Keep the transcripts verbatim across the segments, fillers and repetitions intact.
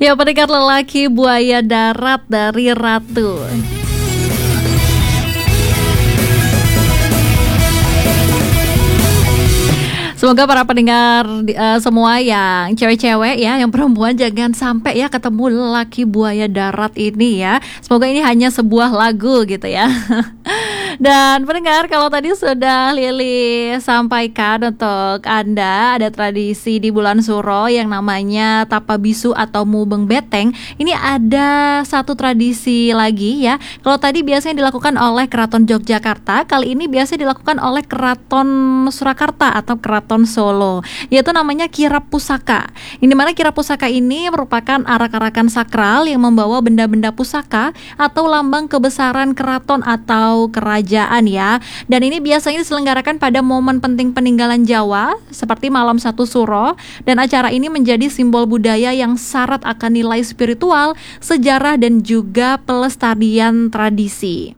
Ya, pendengar lelaki buaya darat dari Ratu. Semoga para pendengar uh, semua yang cewek-cewek ya, yang perempuan jangan sampai ya ketemu lelaki buaya darat ini ya. Semoga ini hanya sebuah lagu gitu ya. Dan pendengar, kalau tadi sudah Lili sampaikan untuk Anda ada tradisi di bulan Suro yang namanya Tapa Bisu atau Mubeng Beteng. Ini ada satu tradisi lagi ya. Kalau tadi biasanya dilakukan oleh Keraton Yogyakarta, kali ini biasanya dilakukan oleh Keraton Surakarta atau Keraton Solo, yaitu namanya Kirap Pusaka. Ini mana Kirap Pusaka ini merupakan arak-arakan sakral yang membawa benda-benda pusaka atau lambang kebesaran keraton atau kerajaan ya. Dan ini biasanya diselenggarakan pada momen penting peninggalan Jawa seperti malam satu Suro, dan acara ini menjadi simbol budaya yang syarat akan nilai spiritual, sejarah dan juga pelestarian tradisi.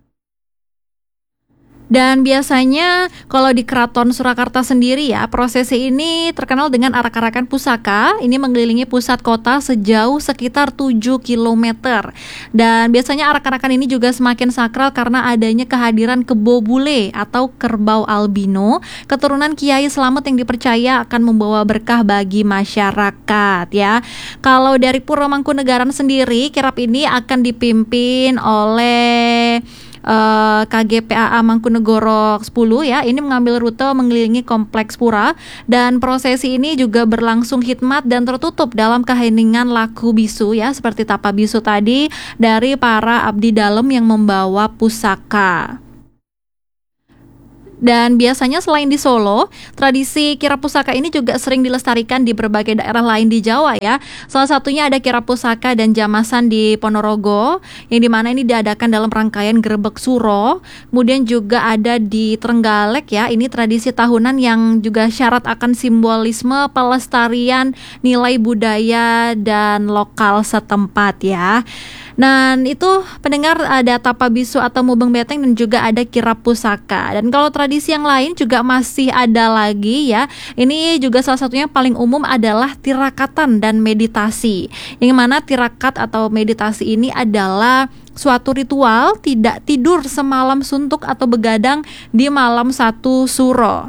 Dan biasanya kalau di Keraton Surakarta sendiri ya, prosesi ini terkenal dengan arak-arakan pusaka. Ini mengelilingi pusat kota sejauh sekitar tujuh kilometer. Dan biasanya arak-arakan ini juga semakin sakral karena adanya kehadiran kebo bule atau kerbau albino, keturunan Kiai Slamet yang dipercaya akan membawa berkah bagi masyarakat ya. Kalau dari Puro Mangkunegaran sendiri, kirap ini akan dipimpin oleh Uh, K G P A A Mangkunegoro sepuluh ya. Ini mengambil rute mengelilingi kompleks pura, dan prosesi ini juga berlangsung hikmat dan tertutup dalam keheningan laku bisu ya, seperti tapa bisu tadi dari para abdi dalem yang membawa pusaka. Dan biasanya selain di Solo, tradisi kirap pusaka ini juga sering dilestarikan di berbagai daerah lain di Jawa ya. Salah satunya ada kirap pusaka dan jamasan di Ponorogo, yang dimana ini diadakan dalam rangkaian Grebek Suro. Kemudian juga ada di Trenggalek ya, ini tradisi tahunan yang juga syarat akan simbolisme pelestarian nilai budaya dan lokal setempat ya. Dan itu pendengar, ada tapa bisu atau mubeng beteng dan juga ada kirap pusaka. Dan kalau tradisi yang lain juga masih ada lagi ya. Ini juga salah satunya paling umum adalah tirakatan dan meditasi. Yang mana tirakat atau meditasi ini adalah suatu ritual tidak tidur semalam suntuk atau begadang di malam satu Suro.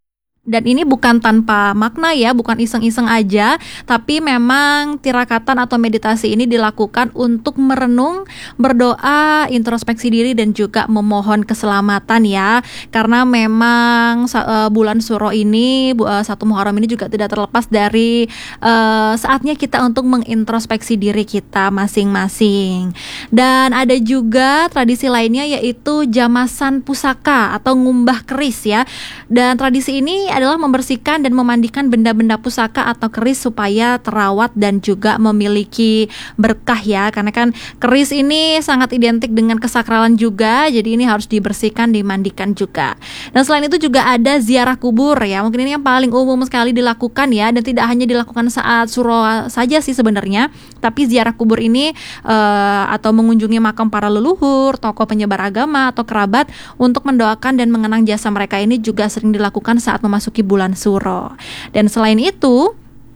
Dan ini bukan tanpa makna ya, bukan iseng-iseng aja, tapi memang tirakatan atau meditasi ini dilakukan untuk merenung, berdoa, introspeksi diri dan juga memohon keselamatan ya. Karena memang uh, bulan Suro ini, uh, satu Muharram ini juga tidak terlepas dari uh, saatnya kita untuk mengintrospeksi diri kita masing-masing. Dan ada juga tradisi lainnya yaitu jamasan pusaka atau ngumbah keris ya. Dan tradisi ini adalah membersihkan dan memandikan benda-benda pusaka atau keris supaya terawat dan juga memiliki berkah ya. Karena kan keris ini sangat identik dengan kesakralan juga, jadi ini harus dibersihkan, dimandikan juga. Dan selain itu juga ada ziarah kubur ya. Mungkin ini yang paling umum sekali dilakukan ya, dan tidak hanya dilakukan saat Suro saja sih sebenarnya, tapi ziarah kubur ini uh, atau mengunjungi makam para leluhur, tokoh penyebar agama atau kerabat untuk mendoakan dan mengenang jasa mereka ini juga sering dilakukan saat memasuki bulan Suro. Dan selain itu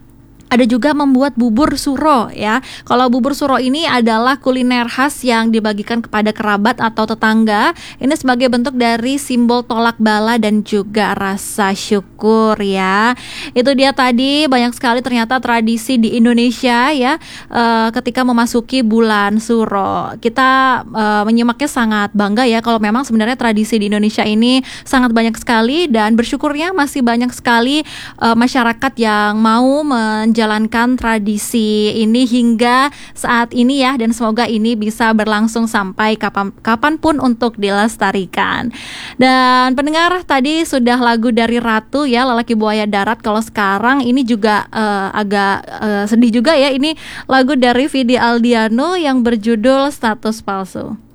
ada juga membuat bubur Suro ya. Kalau bubur Suro ini adalah kuliner khas yang dibagikan kepada kerabat atau tetangga. Ini sebagai bentuk dari simbol tolak bala dan juga rasa syukur ya. Itu dia tadi, banyak sekali ternyata tradisi di Indonesia ya e, ketika memasuki bulan Suro. Kita e, menyimaknya sangat bangga ya, kalau memang sebenarnya tradisi di Indonesia ini sangat banyak sekali, dan bersyukurnya masih banyak sekali e, masyarakat yang mau menjalankan menjalankan tradisi ini hingga saat ini ya, dan semoga ini bisa berlangsung sampai kapan kapanpun untuk dilestarikan. Dan pendengar, tadi sudah lagu dari Ratu ya, Lelaki Buaya Darat. Kalau sekarang ini juga uh, agak uh, sedih juga ya, ini lagu dari Vidi Aldiano yang berjudul Status Palsu.